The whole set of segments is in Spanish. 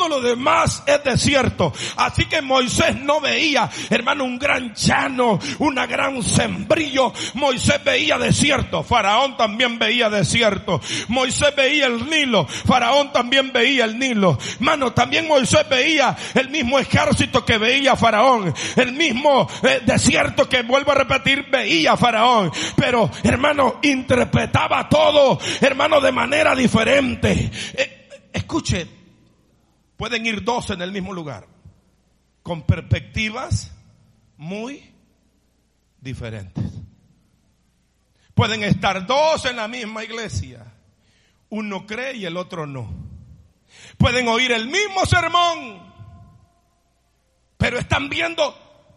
todo lo demás es desierto. Así que Moisés no veía, hermano, un gran llano, una gran sembrillo. Moisés veía desierto. Faraón también veía desierto. Moisés veía el Nilo. Faraón también veía el Nilo. Hermano, también Moisés veía el mismo ejército que veía Faraón. El mismo desierto que, vuelvo a repetir, veía Faraón. Pero, hermano, interpretaba todo, hermano, de manera diferente. Escuche, pueden ir dos en el mismo lugar, con perspectivas muy diferentes. Pueden estar dos en la misma iglesia, uno cree y el otro no. Pueden oír el mismo sermón, pero están viendo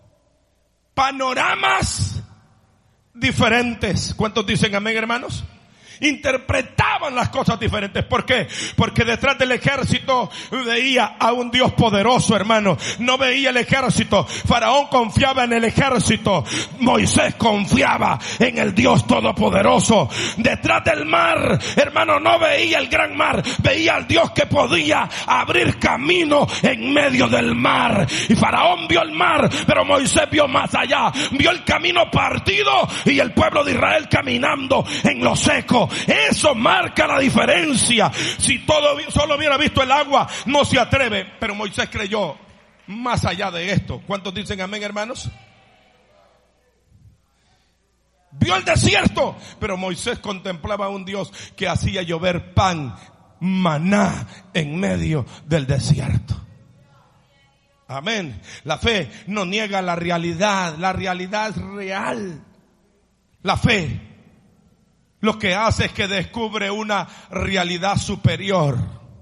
panoramas diferentes. ¿Cuántos dicen amén, hermanos? Interpretaban las cosas diferentes. ¿Por qué? Porque detrás del ejército veía a un Dios poderoso, hermano. No veía el ejército. Faraón confiaba en el ejército. Moisés confiaba en el Dios todopoderoso. Detrás del mar, hermano, no veía el gran mar. Veía al Dios que podía abrir camino en medio del mar. Y Faraón vio el mar, pero Moisés vio más allá. Vio el camino partido y el pueblo de Israel caminando en lo seco. Eso marca la diferencia. Si solo hubiera visto el agua, no se atreve. Pero Moisés creyó más allá de esto. ¿Cuántos dicen amén, hermanos? Vio el desierto, pero Moisés contemplaba a un Dios que hacía llover pan, maná, en medio del desierto. Amén. La fe no niega la realidad. La realidad es real. La fe lo que hace es que descubre una realidad superior.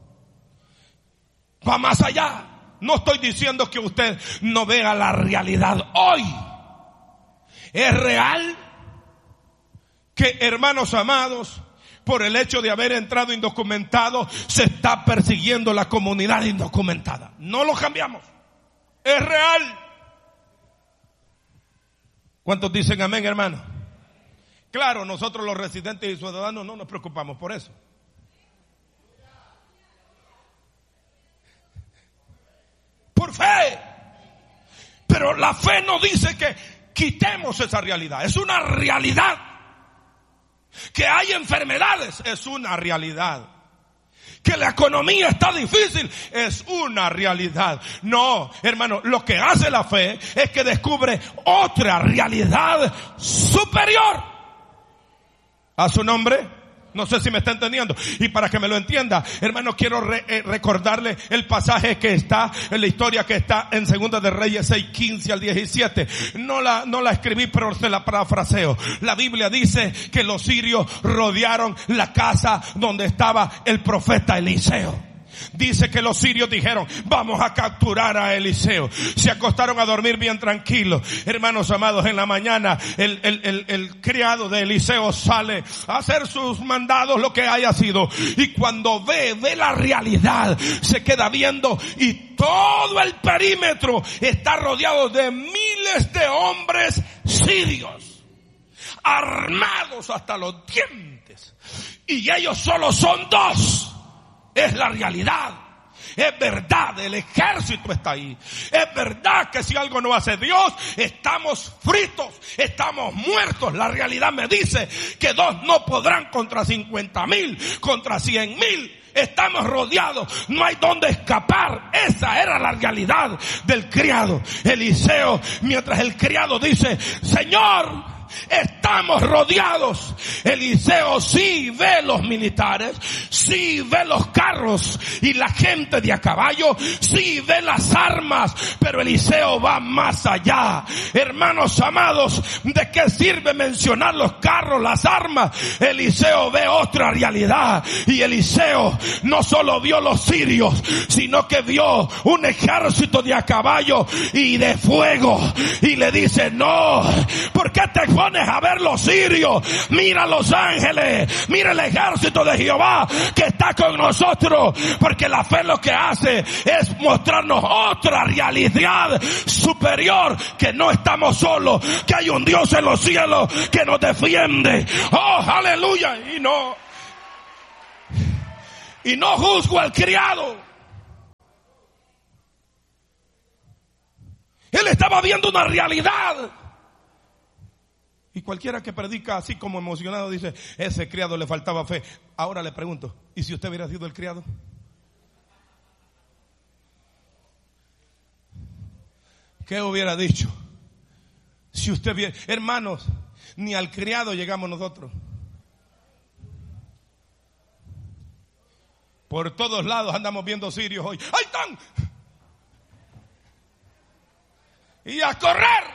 Va más allá. No estoy diciendo que usted no vea la realidad hoy. Es real que, hermanos amados, por el hecho de haber entrado indocumentado, se está persiguiendo la comunidad indocumentada. No lo cambiamos. Es real. ¿Cuántos dicen amén, hermano? Claro, nosotros los residentes y ciudadanos no nos preocupamos por eso. Por fe. Pero la fe no dice que quitemos esa realidad. Es una realidad. Que hay enfermedades, es una realidad. Que la economía está difícil, es una realidad. No, hermano, lo que hace la fe es que descubre otra realidad superior. ¿A su nombre? No sé si me está entendiendo. Y para que me lo entienda, hermano, quiero recordarle el pasaje que está en la historia que está en Segunda de Reyes 6:15 al 17. No la escribí, pero se la parafraseo. La Biblia dice que los sirios rodearon la casa donde estaba el profeta Eliseo. Dice que los sirios dijeron, vamos a capturar a Eliseo. Se acostaron a dormir bien tranquilos. Hermanos amados, en la mañana el criado de Eliseo sale a hacer sus mandados, lo que haya sido. Y cuando ve la realidad, se queda viendo y todo el perímetro está rodeado de miles de hombres sirios, armados hasta los dientes. Y ellos solo son dos. Es la realidad. Es verdad, el ejército está ahí. Es verdad que si algo no hace Dios, estamos fritos, estamos muertos. La realidad me dice que dos no podrán contra 50,000, contra 100,000. Estamos rodeados, no hay dónde escapar. Esa era la realidad del criado Eliseo. Mientras el criado dice, Señor, estamos rodeados. Eliseo sí ve los militares, sí ve los carros y la gente de a caballo, sí ve las armas, pero Eliseo va más allá. Hermanos amados, ¿de qué sirve mencionar los carros, las armas? Eliseo ve otra realidad. Y Eliseo no solo vio los sirios, sino que vio un ejército de a caballo y de fuego. Y le dice, no, ¿por qué te pones a ver los sirios? Mira los ángeles, mira el ejército de Jehová que está con nosotros. Porque la fe lo que hace es mostrarnos otra realidad superior, que no estamos solos, que hay un Dios en los cielos que nos defiende. Oh, aleluya. Y no juzgo al criado, estaba viendo una realidad. Y cualquiera que predica así como emocionado dice, ese criado le faltaba fe. Ahora le pregunto, ¿y si usted hubiera sido el criado? ¿Qué hubiera dicho? Si usted viera, hermanos, ni al criado llegamos nosotros. Por todos lados andamos viendo sirios hoy. ¡Ahí están! Y a correr.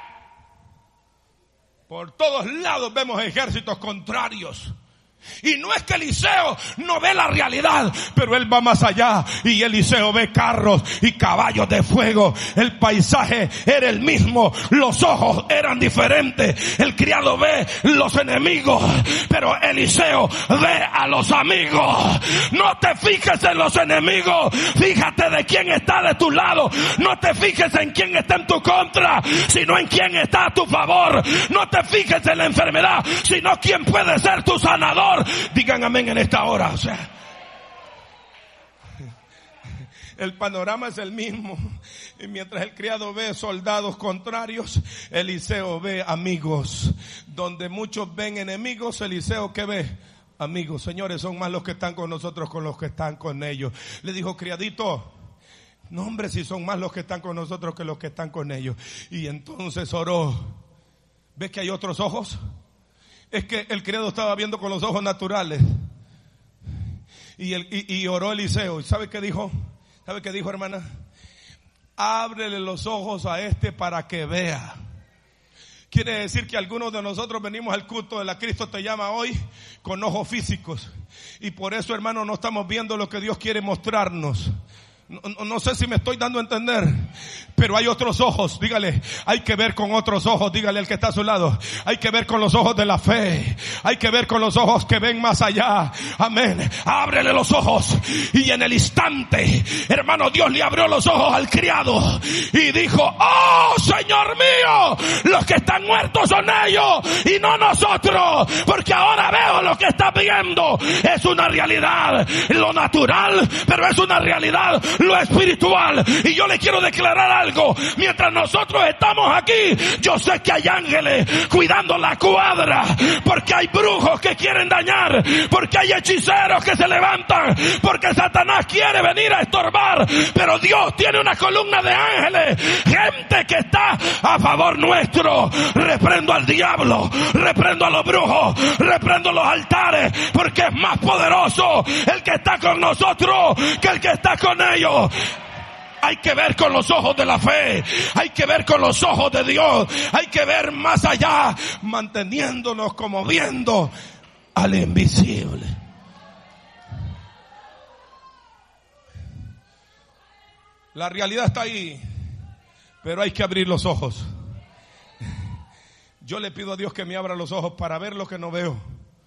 Por todos lados vemos ejércitos contrarios. Y no es que Eliseo no ve la realidad, pero él va más allá. Y Eliseo ve carros y caballos de fuego. El paisaje era el mismo, los ojos eran diferentes. El criado ve los enemigos, pero Eliseo ve a los amigos. No te fijes en los enemigos, fíjate de quién está de tu lado. No te fijes en quién está en tu contra, sino en quién está a tu favor. No te fijes en la enfermedad, sino quién puede ser tu sanador. Digan amén en esta hora. O sea, el panorama es el mismo. Y mientras el criado ve soldados contrarios, Eliseo ve amigos. Donde muchos ven enemigos, Eliseo ¿qué ve? Amigos. Señores, son más los que están con nosotros con los que están con ellos. Le dijo, criadito, no hombre, si son más los que están con nosotros que los que están con ellos. Y entonces oró. ¿Ves que hay otros ojos? Es que el criado estaba viendo con los ojos naturales. Y oró Eliseo. ¿Y sabe qué dijo? ¿Sabe qué dijo, hermana? Ábrele los ojos a este para que vea. Quiere decir que algunos de nosotros venimos al culto de la Cristo te llama hoy con ojos físicos. Y por eso, hermano, no estamos viendo lo que Dios quiere mostrarnos. No sé si me estoy dando a entender, pero hay otros ojos. Dígale, hay que ver con otros ojos. Dígale al que está a su lado, hay que ver con los ojos de la fe. Hay que ver con los ojos que ven más allá. Amén. Ábrele los ojos. Y en el instante, hermano, Dios le abrió los ojos al criado y dijo, oh Señor mío, los que están muertos son ellos y no nosotros, porque ahora veo lo que estás viendo. Es una realidad, lo natural, pero es una realidad, lo espiritual. Y yo le quiero declarar algo. Mientras nosotros estamos aquí, yo sé que hay ángeles cuidando la cuadra, porque hay brujos que quieren dañar, porque hay hechiceros que se levantan, porque Satanás quiere venir a estorbar, pero Dios tiene una columna de ángeles, gente que está a favor nuestro. Reprendo al diablo, reprendo a los brujos, reprendo los altares, porque es más poderoso el que está con nosotros que el que está con ellos. Hay que ver con los ojos de la fe, hay que ver con los ojos de Dios, hay que ver más allá, manteniéndonos como viendo al invisible. La realidad está ahí, pero hay que abrir los ojos. Yo le pido a Dios que me abra los ojos para ver lo que no veo.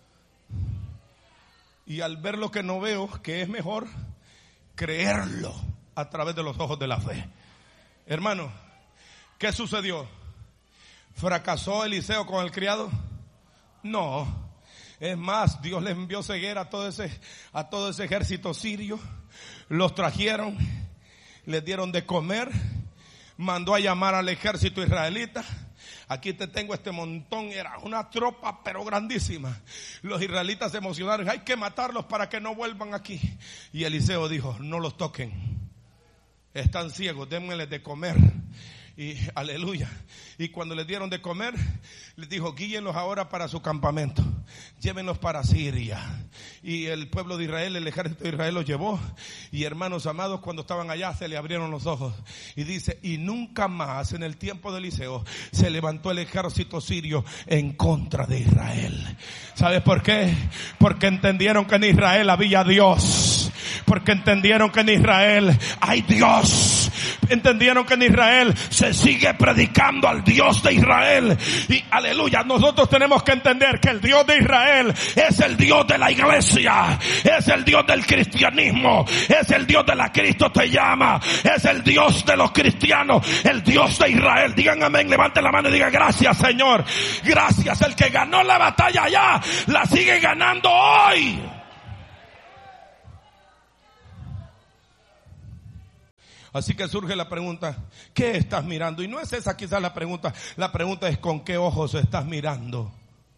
Y al ver lo que no veo, que es mejor creerlo a través de los ojos de la fe. Hermano, ¿qué sucedió? ¿Fracasó Eliseo con el criado? No. Es más, Dios le envió ceguera a todo ese ejército sirio. Los trajeron, les dieron de comer, mandó a llamar al ejército israelita. Aquí te tengo este montón, era una tropa pero grandísima. Los israelitas se emocionaron, hay que matarlos para que no vuelvan aquí. Y Eliseo dijo, no los toquen, están ciegos, démosles de comer. Y aleluya. Y cuando les dieron de comer, les dijo, guíenlos ahora para su campamento, llévenlos para Siria. Y el pueblo de Israel, el ejército de Israel los llevó. Y hermanos amados, cuando estaban allá se le abrieron los ojos. Y dice, y nunca más en el tiempo de Eliseo se levantó el ejército sirio en contra de Israel. ¿Sabes por qué? Porque entendieron que en Israel había Dios. Porque entendieron que en Israel hay Dios. Entendieron que en Israel se sigue predicando al Dios de Israel. Y aleluya, nosotros tenemos que entender que el Dios de Israel es el Dios de la iglesia, es el Dios del cristianismo, es el Dios de la Cristo te llama, es el Dios de los cristianos, el Dios de Israel. Digan amén, levanten la mano y digan gracias Señor, gracias. El que ganó la batalla allá la sigue ganando hoy. Así que surge la pregunta, ¿qué estás mirando? Y no es esa quizás la pregunta es ¿con qué ojos estás mirando?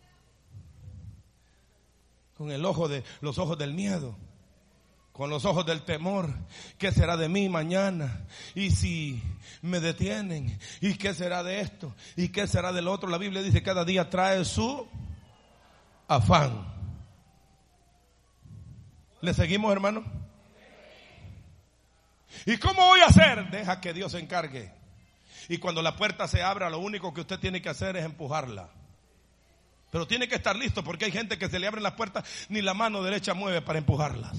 Con los ojos del miedo, con los ojos del temor. ¿Qué será de mí mañana? ¿Y si me detienen? ¿Y qué será de esto? ¿Y qué será del otro? La Biblia dice cada día trae su afán. ¿Le seguimos, hermano? ¿Y cómo voy a hacer? Deja que Dios se encargue. Y cuando la puerta se abra, lo único que usted tiene que hacer es empujarla. Pero tiene que estar listo, porque hay gente que se le abren las puertas, ni la mano derecha mueve para empujarlas.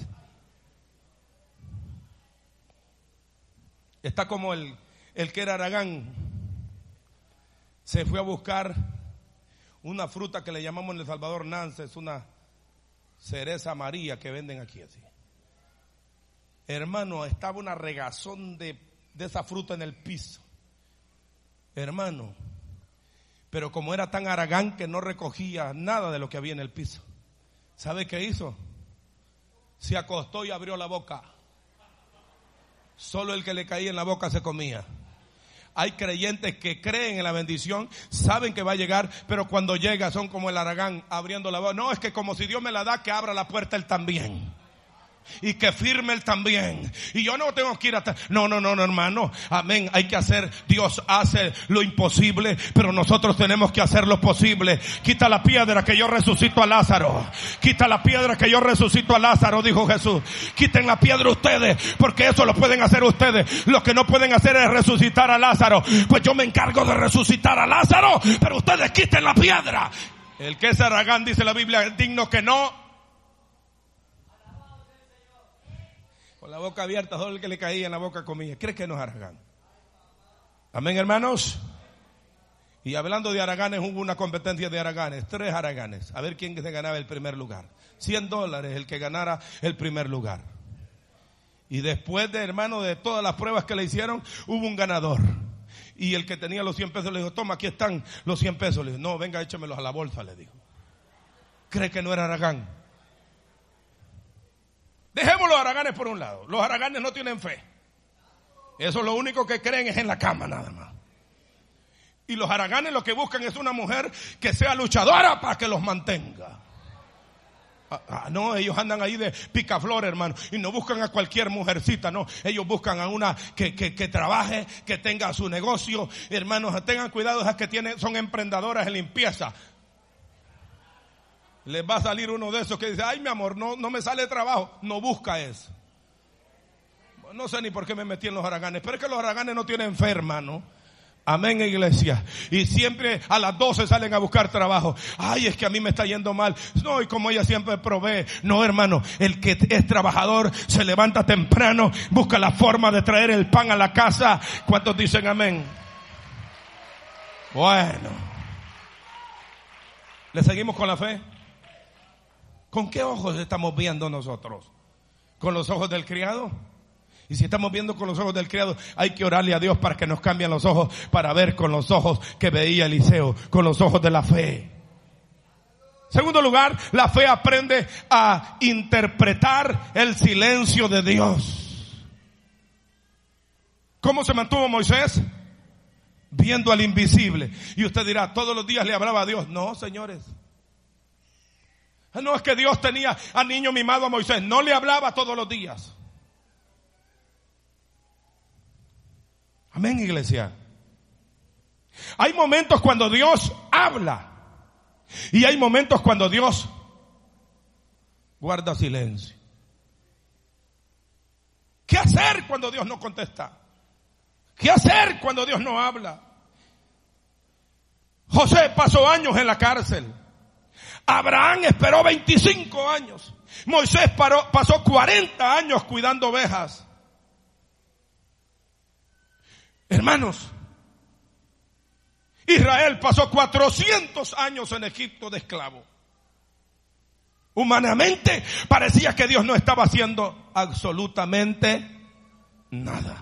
Está como el que era Aragán. Se fue a buscar una fruta que le llamamos en El Salvador Nance, es una cereza amarilla que venden aquí así. Hermano, estaba una regazón de esa fruta en el piso. Hermano, pero como era tan Aragán que no recogía nada de lo que había en el piso, ¿sabe qué hizo? Se acostó y abrió la boca. Solo el que le caía en la boca se comía. Hay creyentes que creen en la bendición, saben que va a llegar, pero cuando llega son como el Aragán abriendo la boca. No, es que como si Dios me la da, que abra la puerta él también. Y que firme él también. Y yo no tengo que ir hasta... No, hermano. Amén. Hay que hacer... Dios hace lo imposible, pero nosotros tenemos que hacer lo posible. Quita la piedra que yo resucito a Lázaro. Quita la piedra que yo resucito a Lázaro, dijo Jesús. Quiten la piedra ustedes, porque eso lo pueden hacer ustedes. Lo que no pueden hacer es resucitar a Lázaro. Pues yo me encargo de resucitar a Lázaro, pero ustedes quiten la piedra. El que es Aragán, dice la Biblia, es digno que no... Con la boca abierta, todo el que le caía en la boca comía. ¿Cree que no es Aragán? Amén, hermanos. Y hablando de Araganes, hubo una competencia de Araganes, 3 Araganes, a ver quién se ganaba el primer lugar. $100 el que ganara el primer lugar. Y después de, hermano, de todas las pruebas que le hicieron, hubo un ganador. Y el que tenía los 100 pesos le dijo, toma, aquí están los 100 pesos. Le dijo, no, venga, échamelos a la bolsa, le dijo. ¿Cree que no era Aragán? Dejemos los Araganes por un lado. Los Araganes no tienen fe. Eso lo único que creen es en la cama nada más. Y los Araganes lo que buscan es una mujer que sea luchadora para que los mantenga. No, ellos andan ahí de picaflor, hermano, y no buscan a cualquier mujercita, no. Ellos buscan a una que trabaje, que tenga su negocio. Hermanos, tengan cuidado, esas que son emprendedoras en limpieza. Les va a salir uno de esos que dice, ay mi amor, no me sale trabajo. No busca eso. No sé ni por qué me metí en los Araganes, pero es que los Araganes no tienen fe, hermano. Amén, iglesia. Y siempre a las 12 salen a buscar trabajo. Ay, es que a mí me está yendo mal. No, y como ella siempre provee. No, hermano, el que es trabajador se levanta temprano, busca la forma de traer el pan a la casa. ¿Cuántos dicen amén? Bueno. ¿Le seguimos con la fe? ¿Con qué ojos estamos viendo nosotros? ¿Con los ojos del criado? Y si estamos viendo con los ojos del criado, hay que orarle a Dios para que nos cambien los ojos, para ver con los ojos que veía Eliseo, con los ojos de la fe. Segundo lugar, la fe aprende a interpretar el silencio de Dios. ¿Cómo se mantuvo Moisés? Viendo al invisible. Y usted dirá, todos los días le hablaba a Dios. No, señores. No es que Dios tenía al niño mimado a Moisés. No le hablaba todos los días. Amén, iglesia. Hay momentos cuando Dios habla. Y hay momentos cuando Dios guarda silencio. ¿Qué hacer cuando Dios no contesta? ¿Qué hacer cuando Dios no habla? José pasó años en la cárcel. Abraham esperó 25 años. Moisés pasó 40 años cuidando ovejas. Hermanos, Israel pasó 400 años en Egipto de esclavo. Humanamente parecía que Dios no estaba haciendo absolutamente nada.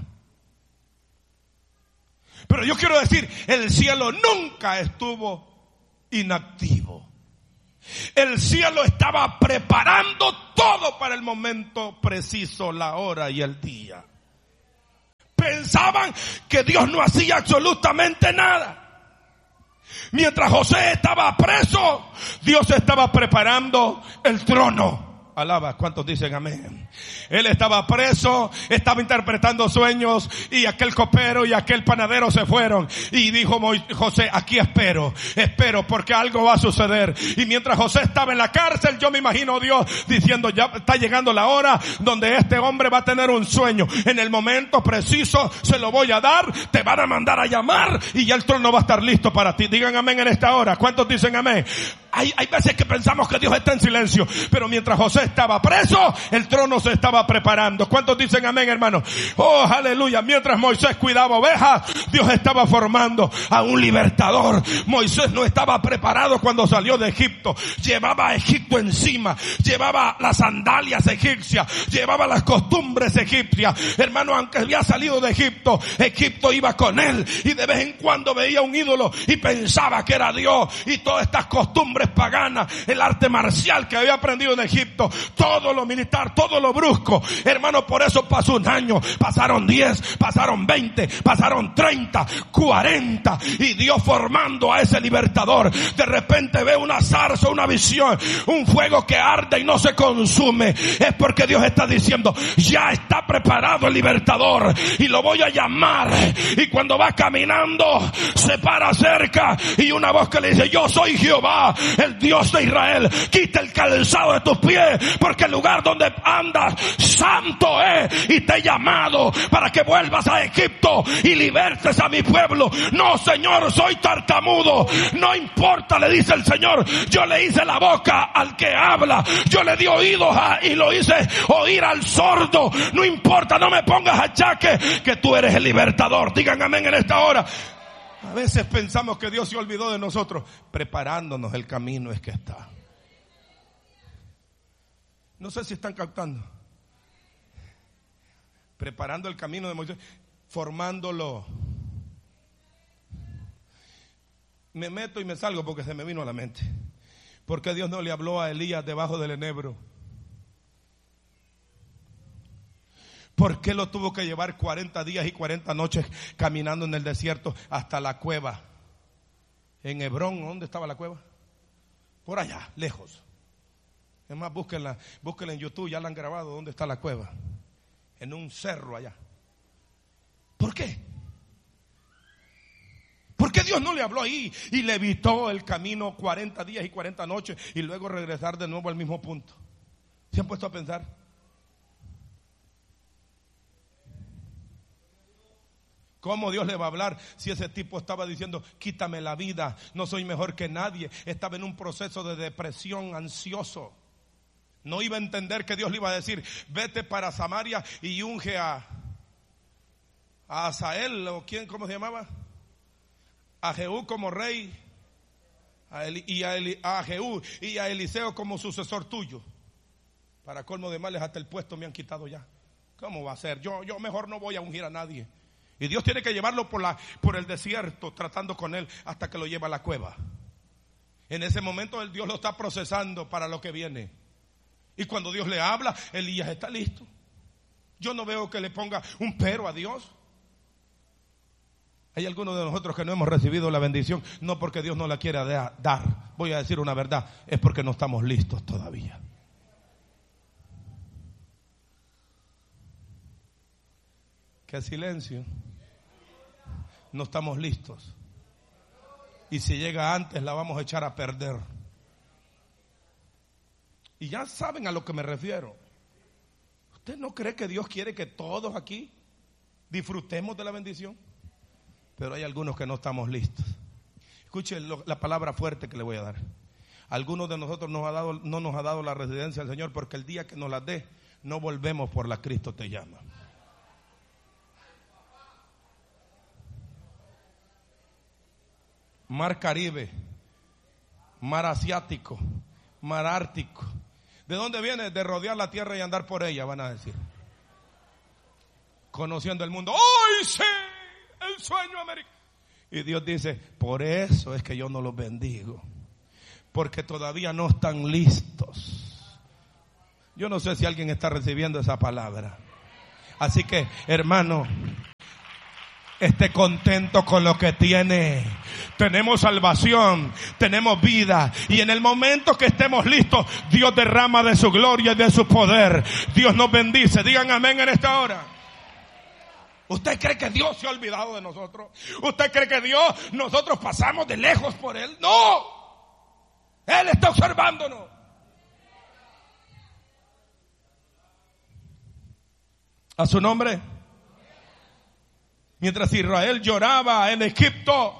Pero yo quiero decir, el cielo nunca estuvo inactivo. El cielo estaba preparando todo para el momento preciso, la hora y el día. Pensaban que Dios no hacía absolutamente nada. Mientras José estaba preso, Dios estaba preparando el trono. Alaba, ¿cuántos dicen amén? Él estaba preso, estaba interpretando sueños, y aquel copero y aquel panadero se fueron. Y dijo José, aquí espero porque algo va a suceder. Y mientras José estaba en la cárcel, yo me imagino Dios diciendo, ya está llegando la hora donde este hombre va a tener un sueño. En el momento preciso se lo voy a dar, te van a mandar a llamar y ya el trono va a estar listo para ti. Digan amén en esta hora. ¿Cuántos dicen amén? Hay veces que pensamos que Dios está en silencio, pero mientras José estaba preso, el trono se estaba preparando. ¿Cuántos dicen amén, hermano? Oh, aleluya. Mientras Moisés cuidaba ovejas, Dios estaba formando a un libertador. Moisés no estaba preparado cuando salió de Egipto. Llevaba a Egipto encima, llevaba las sandalias egipcias, llevaba las costumbres egipcias. Hermano, aunque había salido de Egipto, Egipto iba con él, y de vez en cuando veía un ídolo y pensaba que era Dios, y todas estas costumbres paganas, el arte marcial que había aprendido en Egipto, todo lo militar, todo lo brusco. Hermano, por eso pasó un año, pasaron 10, pasaron 20, pasaron 30, 40, y Dios formando a ese libertador. De repente ve una zarza, una visión, un fuego que arde y no se consume. Es porque Dios está diciendo, ya está preparado el libertador y lo voy a llamar. Y cuando va caminando, se para cerca y una voz que le dice, yo soy Jehová, el Dios de Israel. Quita el calzado de tus pies, porque el lugar donde andas santo es, y te he llamado para que vuelvas a Egipto y libertes a mi pueblo. No, Señor, soy tartamudo. No importa, le dice el Señor, yo le hice la boca al que habla, yo le di oídos y lo hice oír al sordo. No importa, no me pongas achaque, que tú eres el libertador. Digan amén en esta hora. A veces pensamos que Dios se olvidó de nosotros. Preparándonos el camino es que está. No sé si están captando. Preparando el camino de Moisés, formándolo. Me meto y me salgo porque se me vino a la mente. ¿Por qué Dios no le habló a Elías debajo del enebro? ¿Por qué lo tuvo que llevar 40 días y 40 noches caminando en el desierto hasta la cueva? En Hebrón, ¿dónde estaba la cueva? Por allá, lejos. Es más, búsquenla en YouTube, ya la han grabado, ¿dónde está la cueva? En un cerro allá. ¿Por qué? ¿Por qué Dios no le habló ahí y le evitó el camino 40 días y 40 noches y luego regresar de nuevo al mismo punto? ¿Se han puesto a pensar? ¿Cómo Dios le va a hablar si ese tipo estaba diciendo, quítame la vida, no soy mejor que nadie? Estaba en un proceso de depresión, ansioso. No iba a entender que Dios le iba a decir, vete para Samaria y unge a Asael, o quién, ¿cómo se llamaba? A Jehú como rey, a Jehú y a Eliseo como sucesor tuyo. Para colmo de males, hasta el puesto me han quitado ya. ¿Cómo va a ser? Yo mejor no voy a ungir a nadie. Y Dios tiene que llevarlo por el desierto, tratando con él hasta que lo lleva a la cueva. En ese momento el Dios lo está procesando para lo que viene. Y cuando Dios le habla, Elías está listo. Yo no veo que le ponga un pero a Dios. Hay algunos de nosotros que no hemos recibido la bendición, no porque Dios no la quiera dar. Voy a decir una verdad, es porque no estamos listos todavía. Qué silencio. No estamos listos. Y si llega antes, la vamos a echar a perder. Y ya saben a lo que me refiero. ¿Usted no cree que Dios quiere que todos aquí disfrutemos de la bendición? Pero hay algunos que no estamos listos. Escuchen la palabra fuerte que le voy a dar. Algunos de nosotros no nos ha dado la residencia del Señor, porque el día que nos la dé, no volvemos por la Cristo te llama. Mar Caribe, mar Asiático, mar Ártico. ¿De dónde viene? De rodear la tierra y andar por ella, van a decir. Conociendo el mundo. ¡Ay, sí! El sueño americano. Y Dios dice, por eso es que yo no los bendigo. Porque todavía no están listos. Yo no sé si alguien está recibiendo esa palabra. Así que, hermano, esté contento con lo que tiene. Tenemos salvación, tenemos vida, y en el momento que estemos listos, Dios derrama de su gloria y de su poder. Dios nos bendice. Digan amén en esta hora. ¿Usted cree que Dios se ha olvidado de nosotros? ¿Usted cree que nosotros pasamos de lejos por Él? No. Él está observándonos. A su nombre. Mientras Israel lloraba en Egipto,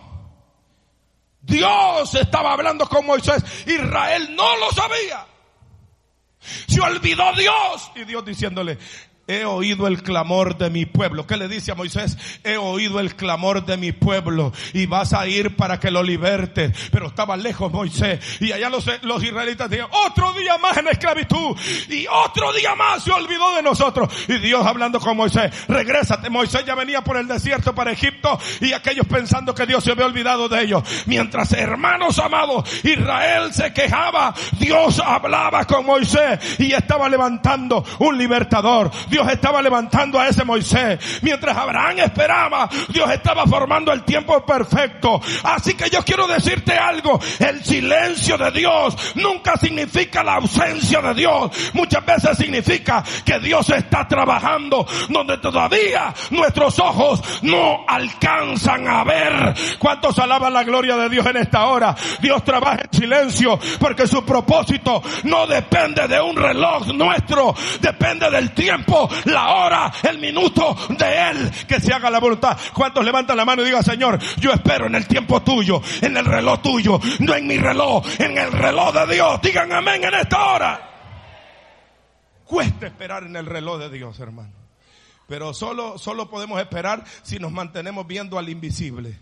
Dios estaba hablando con Moisés. Israel no lo sabía. Se olvidó Dios. Y Dios diciéndole: he oído el clamor de mi pueblo. ¿Qué le dice a Moisés? He oído el clamor de mi pueblo y vas a ir para que lo libertes. Pero estaba lejos Moisés, y allá los israelitas decían: otro día más en esclavitud, y otro día más se olvidó de nosotros. Y Dios hablando con Moisés: regrésate. Moisés ya venía por el desierto para Egipto, y aquellos pensando que Dios se había olvidado de ellos. Mientras, hermanos amados, Israel se quejaba, Dios hablaba con Moisés y estaba levantando un libertador. Dios estaba levantando a ese Moisés. Mientras Abraham esperaba, Dios estaba formando el tiempo perfecto. Así que yo quiero decirte algo: el silencio de Dios nunca significa la ausencia de Dios. Muchas veces significa que Dios está trabajando donde todavía nuestros ojos no alcanzan a ver. ¿Cuántos alaban la gloria de Dios en esta hora? Dios trabaja en silencio porque su propósito no depende de un reloj nuestro, depende del tiempo, la hora, el minuto de Él. Que se haga la voluntad. ¿Cuántos levantan la mano y digan: Señor, yo espero en el tiempo tuyo, en el reloj tuyo, no en mi reloj, en el reloj de Dios? Digan amén en esta hora. Cuesta esperar en el reloj de Dios, hermano, pero solo podemos esperar si nos mantenemos viendo al invisible.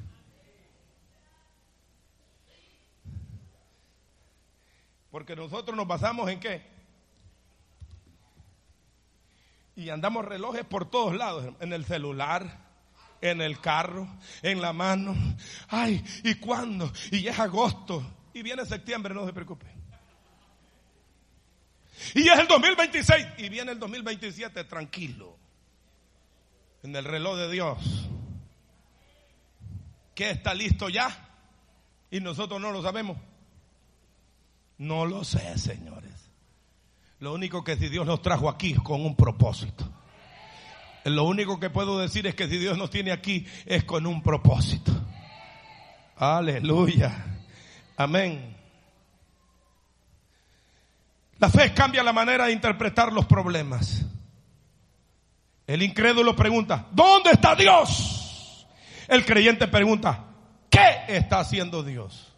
Porque nosotros nos basamos en ¿qué? Y andamos relojes por todos lados, en el celular, en el carro, en la mano. Ay, ¿y cuándo? Y es agosto, y viene septiembre, no se preocupe. Y es el 2026, y viene el 2027, tranquilo. En el reloj de Dios. ¿Qué está listo ya? Y nosotros no lo sabemos. No lo sé, señores. Lo único que si Dios nos trajo aquí es con un propósito. Lo único que puedo decir es que si Dios nos tiene aquí es con un propósito. Aleluya. Amén. La fe cambia la manera de interpretar los problemas. El incrédulo pregunta: ¿dónde está Dios? El creyente pregunta: ¿qué está haciendo Dios?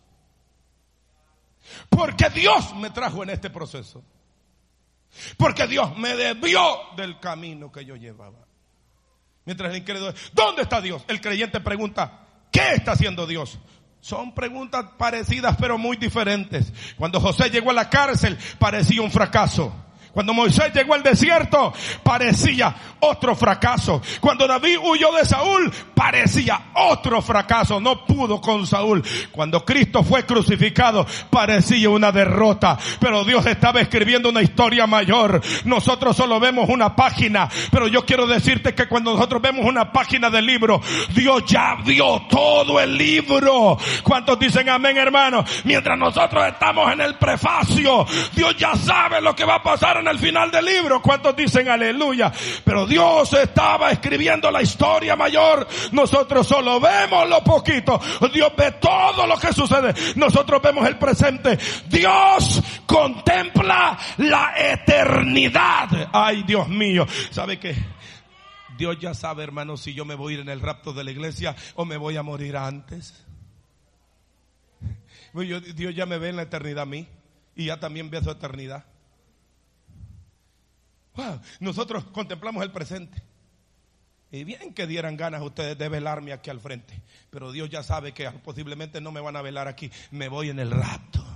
Porque Dios me trajo en este proceso. Porque Dios me desvió del camino que yo llevaba. Mientras el incrédulo: ¿dónde está Dios? El creyente pregunta: ¿qué está haciendo Dios? Son preguntas parecidas pero muy diferentes. Cuando José llegó a la cárcel, parecía un fracaso. Cuando Moisés llegó al desierto, parecía otro fracaso. Cuando David huyó de Saúl, parecía otro fracaso. No pudo con Saúl. Cuando Cristo fue crucificado, parecía una derrota. Pero Dios estaba escribiendo una historia mayor. Nosotros solo vemos una página, pero yo quiero decirte que cuando nosotros vemos una página del libro, Dios ya vio todo el libro. ¿Cuántos dicen amén, hermano? Mientras nosotros estamos en el prefacio, Dios ya sabe lo que va a pasar en el final del libro. ¿Cuántos dicen aleluya? Pero Dios estaba escribiendo la historia mayor. Nosotros solo vemos lo poquito. Dios ve todo lo que sucede. Nosotros vemos el presente. Dios contempla la eternidad. Ay, Dios mío. ¿Sabe qué? Dios ya sabe, hermano, si yo me voy a ir en el rapto de la iglesia o me voy a morir antes. Dios ya me ve en la eternidad a mí y ya también ve su eternidad. Wow, nosotros contemplamos el presente. Y bien que dieran ganas ustedes de velarme aquí al frente. Pero Dios ya sabe que posiblemente no me van a velar aquí. Me voy en el rapto.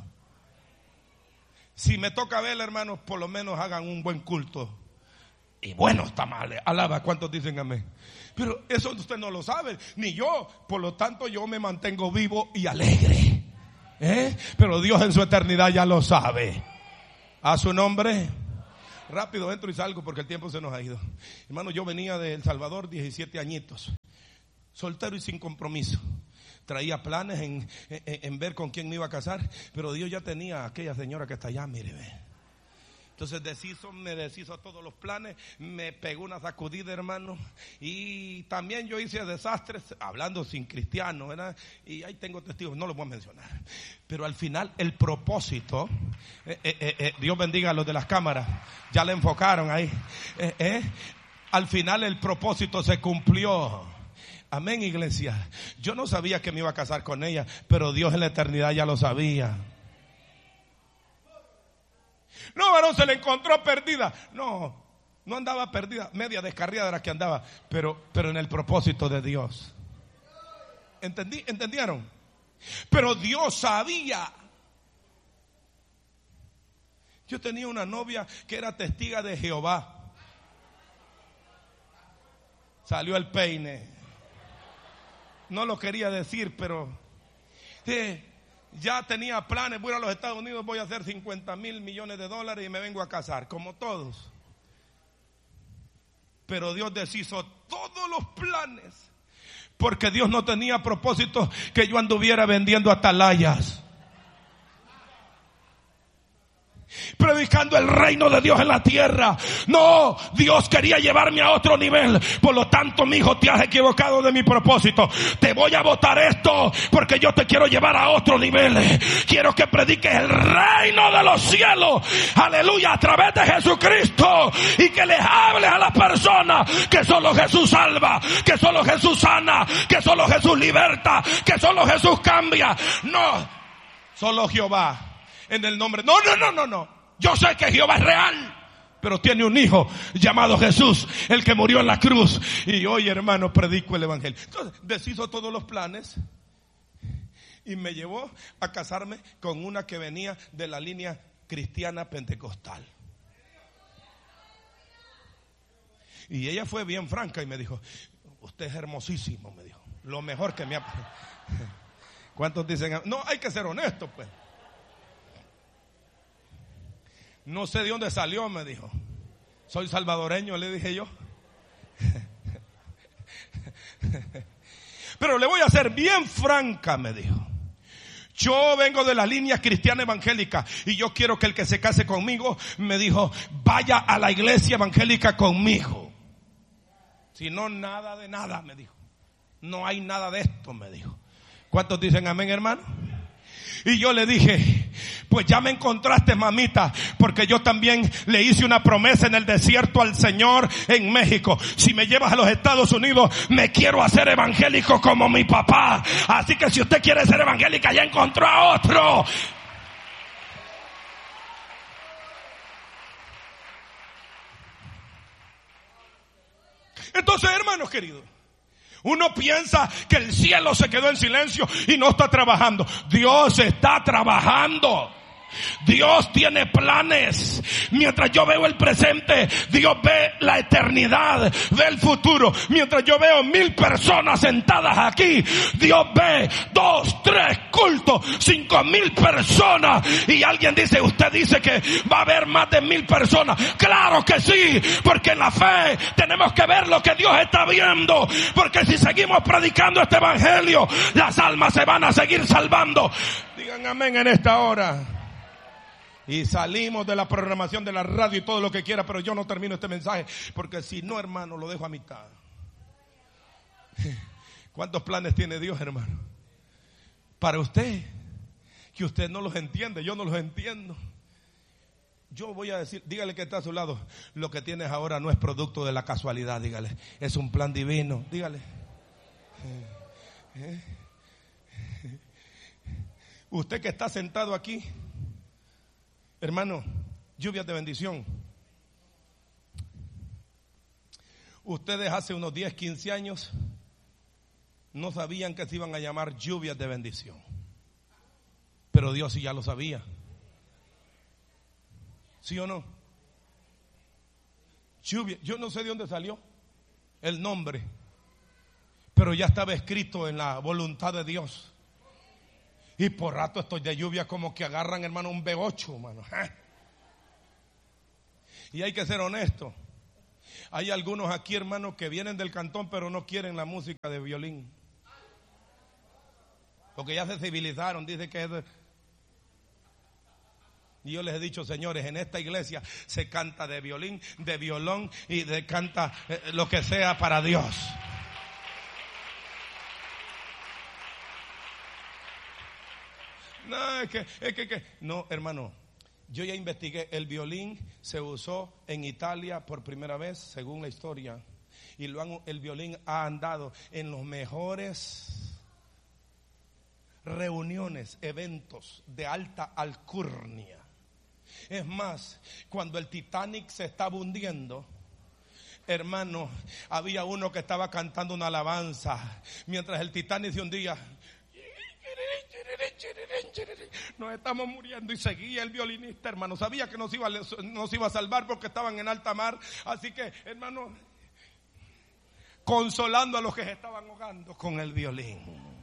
Si me toca ver, hermanos, por lo menos hagan un buen culto. Y buenos tamales. Alaba, ¿cuántos dicen amén? Pero eso usted no lo sabe, ni yo. Por lo tanto, yo me mantengo vivo y alegre. Pero Dios en su eternidad ya lo sabe. A su nombre. Rápido entro y salgo porque el tiempo se nos ha ido. Hermano, yo venía de El Salvador, 17 añitos. soltero y sin compromiso. Traía planes en ver con quién me iba a casar, pero Dios ya tenía a aquella señora que está allá, mire, ve. Entonces me deshizo todos los planes, me pegó una sacudida, hermano, y también yo hice desastres, hablando sin cristiano, ¿verdad? Y ahí tengo testigos, no los voy a mencionar. Pero al final el propósito, Dios bendiga a los de las cámaras, ya le enfocaron ahí, al final el propósito se cumplió. Amén, iglesia. Yo no sabía que me iba a casar con ella, pero Dios en la eternidad ya lo sabía. No, varón, se le encontró perdida. No andaba perdida, media descarriada era que andaba, pero en el propósito de Dios. ¿Entendieron? Pero Dios sabía. Yo tenía una novia que era testiga de Jehová. Salió el peine. No lo quería decir, pero ya tenía planes, voy a los Estados Unidos, voy a hacer 50,000 millones de dólares y me vengo a casar, como todos. Pero Dios deshizo todos los planes, porque Dios no tenía propósito que yo anduviera vendiendo atalayas, predicando el reino de Dios en la tierra. No, Dios quería llevarme a otro nivel. Por lo tanto, mi hijo, te has equivocado de mi propósito. Te voy a botar esto porque yo te quiero llevar a otro nivel. Quiero que prediques el reino de los cielos, aleluya, a través de Jesucristo, y que les hables a las personas que solo Jesús salva, que solo Jesús sana, que solo Jesús liberta, que solo Jesús cambia. No, solo Jehová. En el nombre, no. Yo sé que Jehová es real, pero tiene un hijo llamado Jesús, el que murió en la cruz. Y hoy, hermano, predico el evangelio. Entonces, deshizo todos los planes y me llevó a casarme con una que venía de la línea cristiana pentecostal. Y ella fue bien franca y me dijo: usted es hermosísimo, me dijo. Lo mejor que me ha... ¿Cuántos dicen? No, hay que ser honesto, pues. No sé de dónde salió, me dijo. Soy salvadoreño, le dije yo. Pero le voy a ser bien franca, me dijo. Yo vengo de la línea cristiana evangélica y yo quiero que el que se case conmigo, me dijo, vaya a la iglesia evangélica conmigo. Si no, nada de nada, me dijo. No hay nada de esto, me dijo. ¿Cuántos dicen amén, hermano? Y yo le dije, pues ya me encontraste, mamita, porque yo también le hice una promesa en el desierto al Señor en México. Si me llevas a los Estados Unidos, me quiero hacer evangélico como mi papá. Así que si usted quiere ser evangélica, ya encontró a otro. Entonces, hermanos queridos, uno piensa que el cielo se quedó en silencio y no está trabajando. Dios está trabajando. Dios tiene planes. Mientras yo veo el presente, Dios ve la eternidad, ve el futuro. Mientras yo veo 1,000 personas sentadas aquí, Dios ve 2, 3 cultos, 5,000 personas. Y alguien dice, usted dice que va a haber más de 1,000 personas. Claro que sí, porque en la fe tenemos que ver lo que Dios está viendo. Porque si seguimos predicando este evangelio, las almas se van a seguir salvando. Digan amén en esta hora. Y salimos de la programación de la radio y todo lo que quiera, pero yo no termino este mensaje, porque si no, hermano, lo dejo a mitad. ¿Cuántos planes tiene Dios, hermano? Para usted, que usted no los entiende, yo no los entiendo. Yo voy a decir, dígale que está a su lado, lo que tienes ahora no es producto de la casualidad, dígale, es un plan divino, dígale. Usted que está sentado aquí, hermano, lluvias de bendición. Ustedes hace unos 10, 15 años no sabían que se iban a llamar lluvias de bendición. Pero Dios sí ya lo sabía. ¿Sí o no? Lluvia, yo no sé de dónde salió el nombre, pero ya estaba escrito en la voluntad de Dios. Y por rato estoy de lluvia como que agarran, hermano, un B8, hermano. Y hay que ser honesto. Hay algunos aquí, hermanos, que vienen del cantón pero no quieren la música de violín. Porque ya se civilizaron, dice que es de... Y yo les he dicho, señores, en esta iglesia se canta de violín, de violón y de canta lo que sea para Dios. No, es que no, hermano. Yo ya investigué, el violín se usó en Italia por primera vez, según la historia. Y el violín ha andado en los mejores reuniones, eventos de alta alcurnia. Es más, cuando el Titanic se estaba hundiendo, hermano, había uno que estaba cantando una alabanza mientras el Titanic se hundía. Nos estamos muriendo, y seguía el violinista, hermano. Sabía que nos iba a salvar porque estaban en alta mar. Así que, hermano, consolando a los que se estaban ahogando con el violín.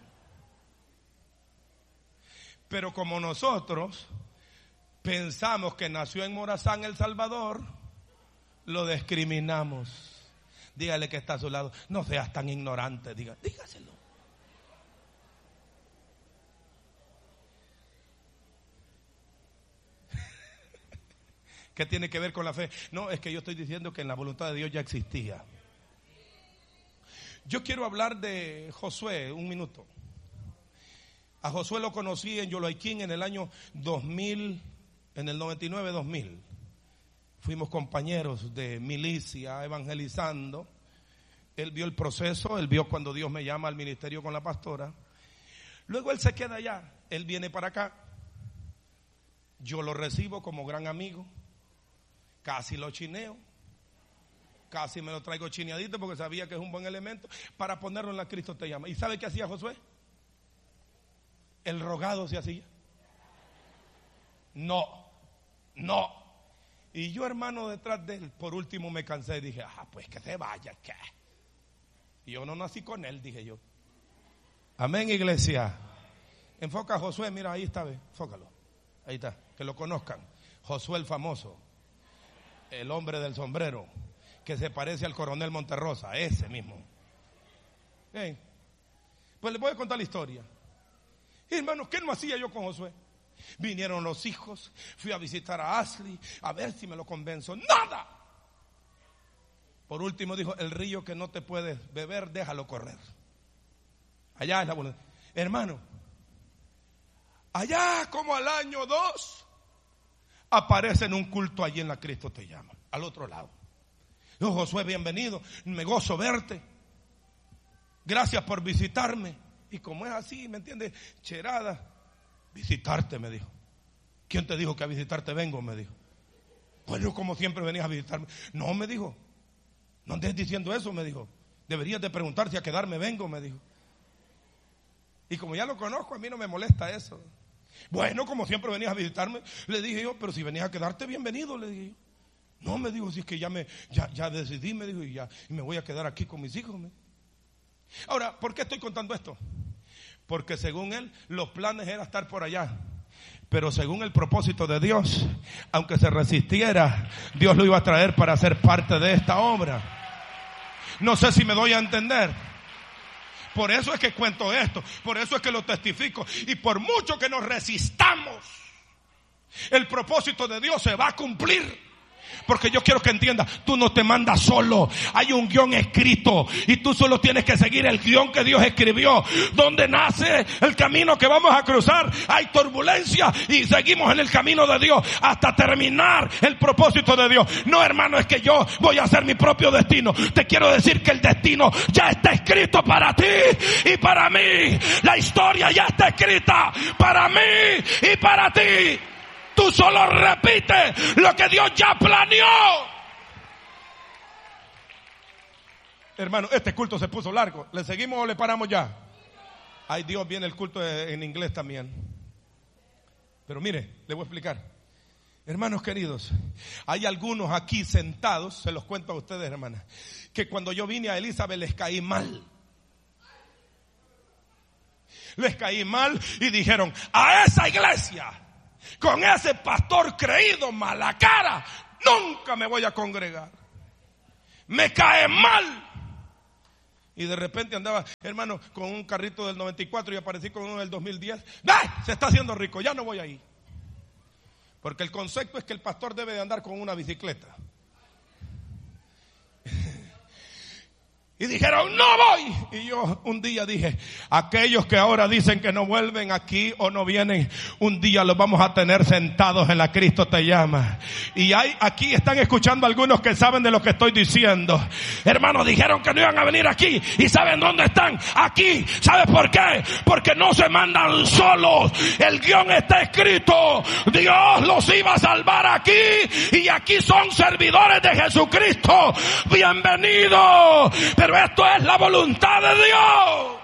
Pero como nosotros pensamos que nació en Morazán, El Salvador, lo discriminamos. Dígale que está a su lado, no seas tan ignorante, dígaselo. ¿Qué tiene que ver con la fe? No, es que yo estoy diciendo que en la voluntad de Dios ya existía. Yo quiero hablar de Josué un minuto. A Josué lo conocí en Yoloaiquín en el año 2000, en el 99-2000. Fuimos compañeros de milicia evangelizando. Él vio el proceso, él vio cuando Dios me llama al ministerio con la pastora. Luego él se queda allá, él viene para acá. Yo lo recibo como gran amigo. Casi lo chineo. Casi me lo traigo chineadito porque sabía que es un buen elemento para ponerlo en la Cristo te llama. ¿Y sabe qué hacía Josué? El rogado se hacía. No. Y yo, hermano, detrás de él, por último me cansé y dije, pues que se vaya, ¿qué? Y yo no nací con él, dije yo. Amén, iglesia. Enfoca a Josué, mira, ahí está, enfócalo. Ahí está, que lo conozcan. Josué el famoso, el hombre del sombrero, que se parece al coronel Monterrosa, ese mismo. Pues les voy a contar la historia. Y hermanos, ¿qué no hacía yo con Josué? Vinieron los hijos, fui a visitar a Ashley, a ver si me lo convenzo. ¡Nada! Por último dijo, el río que no te puedes beber, déjalo correr. Allá es la voluntad. Hermano, allá como al año 2, aparece en un culto allí en la Cristo te llama, al otro lado. Yo, Josué, bienvenido, me gozo verte. Gracias por visitarme. Y como es así, ¿me entiendes? Cherada, visitarte, me dijo. ¿Quién te dijo que a visitarte vengo? Me dijo. Bueno, como siempre venías a visitarme. No, me dijo. No andes diciendo eso, me dijo. Deberías de preguntar si a quedarme vengo, me dijo. Y como ya lo conozco, a mí no me molesta eso. Bueno, como siempre venías a visitarme, le dije yo, pero si venías a quedarte, bienvenido, le dije yo. No, me dijo, si es que ya decidí, me dijo, y me voy a quedar aquí con mis hijos. Ahora, ¿por qué estoy contando esto? Porque según él, los planes era estar por allá. Pero según el propósito de Dios, aunque se resistiera, Dios lo iba a traer para ser parte de esta obra. No sé si me doy a entender. Por eso es que cuento esto, por eso es que lo testifico. Y por mucho que nos resistamos, el propósito de Dios se va a cumplir. Porque yo quiero que entiendas, tú no te mandas solo. Hay un guión escrito y tú solo tienes que seguir el guión que Dios escribió. Donde nace el camino que vamos a cruzar, hay turbulencia y seguimos en el camino de Dios hasta terminar el propósito de Dios. No, hermano, es que yo voy a hacer mi propio destino. Te quiero decir que el destino ya está escrito para ti y para mí. La historia ya está escrita para mí y para ti. Tú solo repites lo que Dios ya planeó. Hermano, este culto se puso largo. ¿Le seguimos o le paramos ya? Ay, Dios, viene el culto en inglés también. Pero mire, le voy a explicar. Hermanos queridos, hay algunos aquí sentados, se los cuento a ustedes, hermanas, que cuando yo vine a Elizabeth les caí mal. Les caí mal y dijeron, a esa iglesia, con ese pastor creído mala cara, nunca me voy a congregar. me cae mal. Y de repente andaba, hermano, con un carrito del 94 y aparecí con uno del 2010. ¡Bah! Se está haciendo rico, ya no voy ahí. Porque el concepto es que el pastor debe de andar con una bicicleta. Y dijeron, no voy. Y yo un día dije, aquellos que ahora dicen que no vuelven aquí o no vienen, un día los vamos a tener sentados en la Cristo te llama. Y aquí están escuchando algunos que saben de lo que estoy diciendo. Hermanos, dijeron que no iban a venir aquí. ¿Y saben dónde están? Aquí. ¿Sabes por qué? Porque no se mandan solos. El guión está escrito. Dios los iba a salvar aquí. Y aquí son servidores de Jesucristo. Bienvenidos. Pero esto es la voluntad de Dios.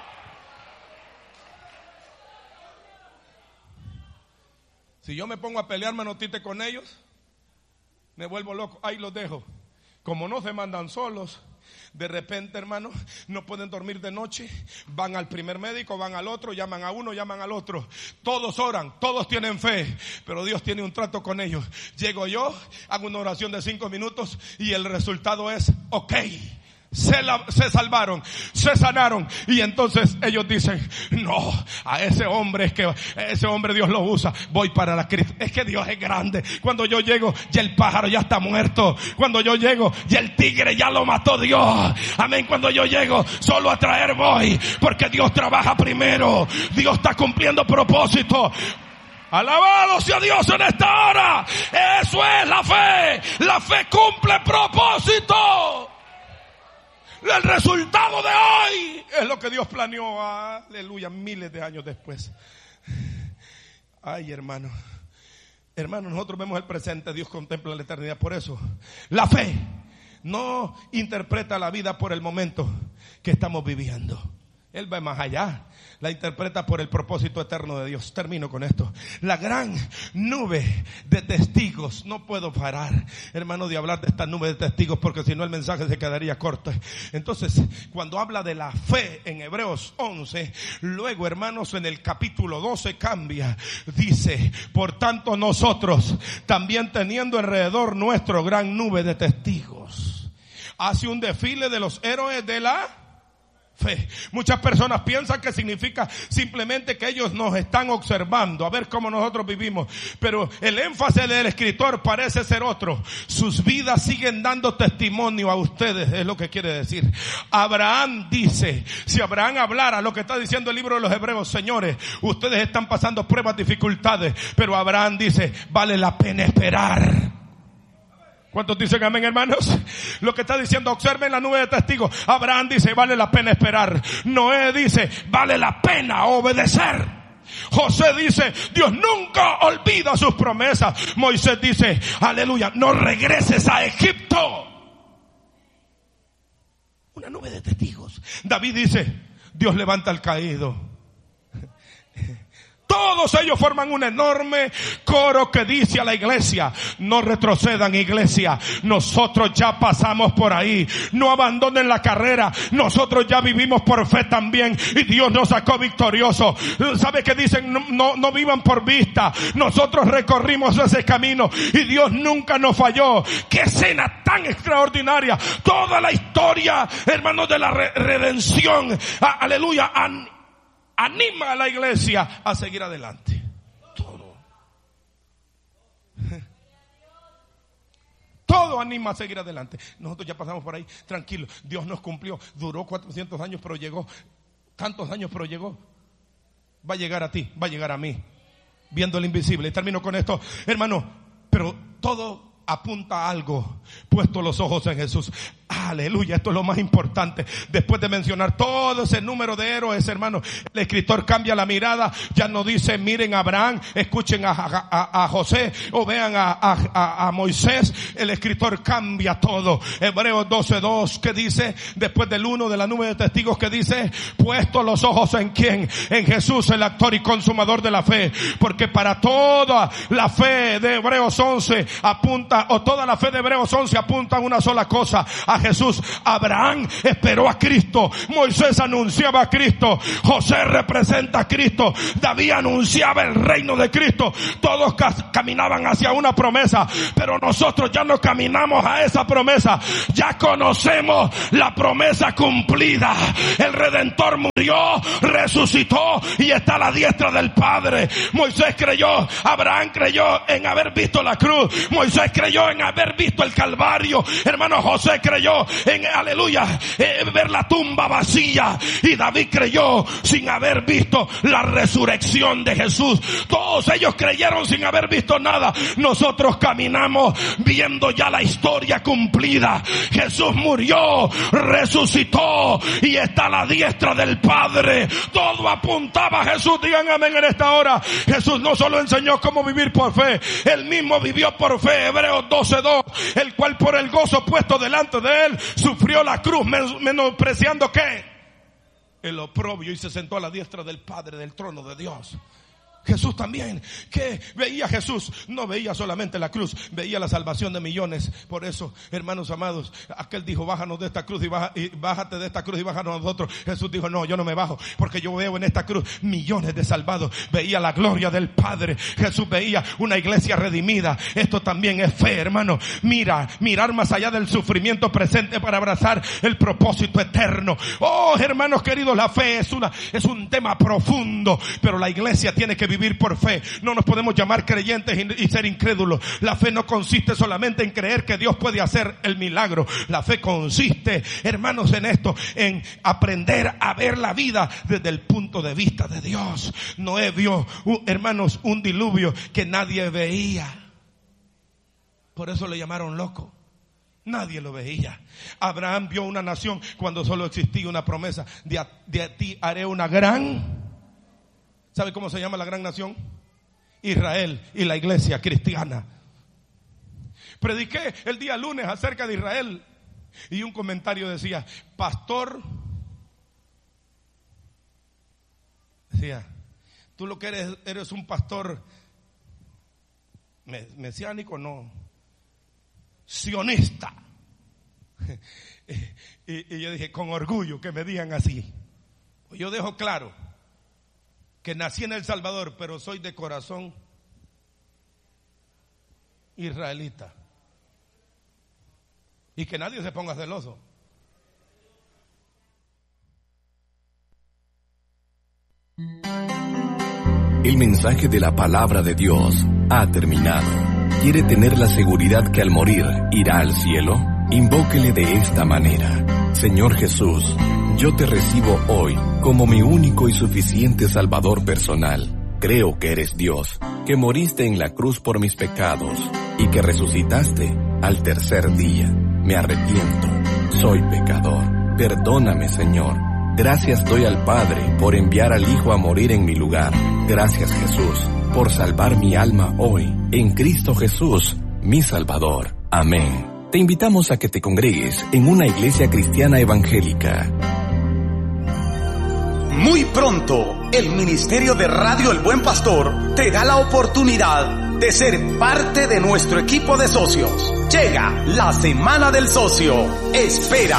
Si yo me pongo a pelear manotite con ellos, me vuelvo loco. Ahí los dejo. Como no se mandan solos, de repente, hermano, no pueden dormir de noche. Van al primer médico, van al otro, llaman a uno, llaman al otro. Todos oran, todos tienen fe, pero Dios tiene un trato con ellos. Llego yo, hago una oración de 5 minutos y el resultado es ok. Se salvaron, se sanaron. Y entonces ellos dicen, no, a ese hombre ese hombre Dios lo usa. Voy para la Cristo. Es que Dios es grande. Cuando yo llego, ya el pájaro ya está muerto. Cuando yo llego, ya el tigre ya lo mató Dios. Amén. Cuando yo llego, solo a traer voy, porque Dios trabaja primero. Dios está cumpliendo propósito. Alabado sea Dios en esta hora. Eso es la fe. La fe cumple propósito. El resultado de hoy es lo que Dios planeó, aleluya, miles de años después. Ay, hermano, nosotros vemos el presente, Dios contempla la eternidad. Por eso, la fe no interpreta la vida por el momento que estamos viviendo. Él va más allá, la interpreta por el propósito eterno de Dios. Termino con esto. La gran nube de testigos. No puedo parar, hermano, de hablar de esta nube de testigos, porque si no el mensaje se quedaría corto. Entonces, cuando habla de la fe en Hebreos 11, luego, hermanos, en el capítulo 12 cambia. Dice, por tanto nosotros, también teniendo alrededor nuestro gran nube de testigos. Hace un desfile de los héroes de la fe. Muchas personas piensan que significa simplemente que ellos nos están observando a ver cómo nosotros vivimos, pero el énfasis del escritor parece ser otro. Sus vidas siguen dando testimonio a ustedes, es lo que quiere decir. Abraham dice, si Abraham hablara lo que está diciendo el libro de los Hebreos, señores, ustedes están pasando pruebas, dificultades, pero Abraham dice, vale la pena esperar. ¿Cuántos dicen amén, hermanos? Lo que está diciendo, observen la nube de testigos. Abraham dice, vale la pena esperar. Noé dice, vale la pena obedecer. José dice, Dios nunca olvida sus promesas. Moisés dice, aleluya, no regreses a Egipto. Una nube de testigos. David dice, Dios levanta al caído. Todos ellos forman un enorme coro que dice a la iglesia, no retrocedan, iglesia, nosotros ya pasamos por ahí, no abandonen la carrera, nosotros ya vivimos por fe también y Dios nos sacó victorioso. ¿Sabe qué dicen? No vivan por vista, nosotros recorrimos ese camino y Dios nunca nos falló. ¡Qué escena tan extraordinaria! Toda la historia, hermanos, de la redención, aleluya, anima a la iglesia a seguir adelante. Todo anima a seguir adelante. Nosotros ya pasamos por ahí, tranquilo. Dios nos cumplió. Duró 400 años, pero llegó. Tantos años, pero llegó. Va a llegar a ti, va a llegar a mí. Viendo el invisible. Y termino con esto, hermano. Pero todo apunta a algo. Puesto los ojos en Jesús. Aleluya, esto es lo más importante. Después de mencionar todo ese número de héroes, hermano, el escritor cambia la mirada. Ya no dice, miren a Abraham, escuchen a José o vean a Moisés. El escritor cambia todo. Hebreos 12:2, que dice, después del 1 de la nube de testigos, que dice, puesto los ojos en quién, en Jesús, el actor y consumador de la fe, porque para toda la fe de Hebreos 11 apunta, o toda la fe de Hebreos 11 apunta a una sola cosa, a Jesús. Abraham esperó a Cristo. Moisés anunciaba a Cristo. José representa a Cristo. David anunciaba el reino de Cristo. Todos caminaban hacia una promesa, pero nosotros ya no caminamos a esa promesa. Ya conocemos la promesa cumplida. El Redentor murió, resucitó y está a la diestra del Padre. Moisés creyó, Abraham creyó en haber visto la cruz. Moisés creyó en haber visto el Calvario. Hermano, José creyó en, aleluya, ver la tumba vacía. Y David creyó sin haber visto la resurrección de Jesús. Todos ellos creyeron sin haber visto nada. Nosotros caminamos viendo ya la historia cumplida. Jesús murió, resucitó y está a la diestra del Padre. Todo apuntaba a Jesús. Digan amén en esta hora. Jesús no solo enseñó cómo vivir por fe, él mismo vivió por fe. Hebreos 12:2, el cual por el gozo puesto delante de él sufrió la cruz, menospreciando ¿qué? El oprobio, y se sentó a la diestra del Padre, del trono de Dios. Jesús también, ¿qué veía Jesús? No veía solamente la cruz, veía la salvación de millones. Por eso, hermanos amados, aquel dijo, bájanos de esta cruz y bájate de esta cruz y bájanos a nosotros. Jesús dijo, no, yo no me bajo, porque yo veo en esta cruz millones de salvados. Veía la gloria del Padre. Jesús veía una iglesia redimida. Esto también es fe, hermano. Mirar más allá del sufrimiento presente para abrazar el propósito eterno. Oh, hermanos queridos, la fe es un tema profundo, pero la iglesia tiene que vivir por fe. No nos podemos llamar creyentes y ser incrédulos. La fe no consiste solamente en creer que Dios puede hacer el milagro. La fe consiste, hermanos, en esto, en aprender a ver la vida desde el punto de vista de Dios. Noé vio, hermanos, un diluvio que nadie veía. Por eso le llamaron loco. Nadie lo veía. Abraham vio una nación cuando solo existía una promesa. De ti haré una gran... ¿Sabe cómo se llama la gran nación? Israel y la iglesia cristiana. Prediqué el día lunes acerca de Israel y un comentario decía, pastor, decía, tú lo que eres un pastor mesiánico, no, sionista. Y yo dije, con orgullo que me digan así. Pues yo dejo claro que nací en El Salvador, pero soy de corazón israelita. Y que nadie se ponga celoso. El mensaje de la palabra de Dios ha terminado. ¿Quiere tener la seguridad que al morir irá al cielo? Invóquele de esta manera. Señor Jesús, yo te recibo hoy como mi único y suficiente Salvador personal. Creo que eres Dios, que moriste en la cruz por mis pecados y que resucitaste al tercer día. Me arrepiento, soy pecador. Perdóname, Señor. Gracias doy al Padre por enviar al Hijo a morir en mi lugar. Gracias, Jesús, por salvar mi alma hoy en Cristo Jesús, mi Salvador. Amén. Te invitamos a que te congregues en una iglesia cristiana evangélica. Muy pronto, el Ministerio de Radio El Buen Pastor te da la oportunidad de ser parte de nuestro equipo de socios. Llega la Semana del Socio. Espera